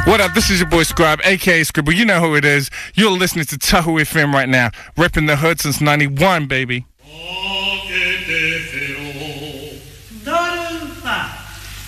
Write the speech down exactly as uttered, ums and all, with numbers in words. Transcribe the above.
What up? This is your boy Scribe, aka Scribble. You know who it is. You're listening to Tahoe F M right now, repping the hood since ninety-one, baby. Dorfa.